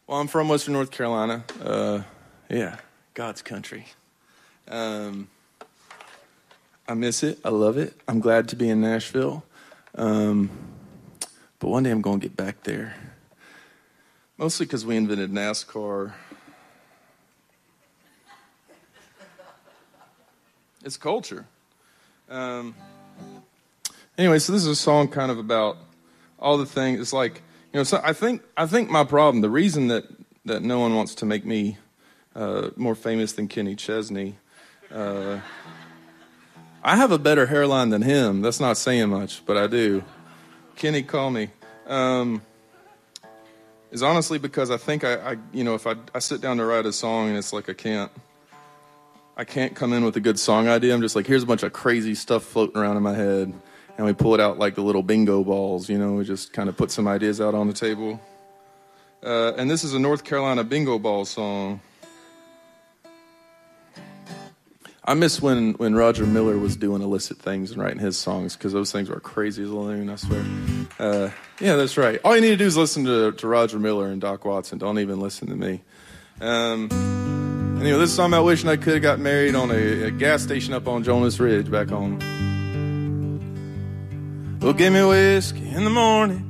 Well, I'm from Western North Carolina. Yeah, God's country. I miss it. I love it. I'm glad to be in Nashville. But one day I'm going to get back there. Mostly because we invented NASCAR. It's culture. Anyway, so this is a song kind of about all the things. It's like, so I think my problem, the reason that no one wants to make me more famous than Kenny Chesney, I have a better hairline than him. That's not saying much, but I do. Kenny, call me. Is honestly because I think if I sit down to write a song and it's like I can't come in with a good song idea. I'm just like, here's a bunch of crazy stuff floating around in my head. And we pull it out like the little bingo balls, we just kind of put some ideas out on the table. And this is a North Carolina bingo ball song. I miss when Roger Miller was doing illicit things and writing his songs, because those things were crazy as a loon, I swear. Yeah, that's right. All you need to do is listen to Roger Miller and Doc Watson. Don't even listen to me. Anyway, this is something about wishing I could have got married on a gas station up on Jonas Ridge back home. Well, give me whiskey in the morning,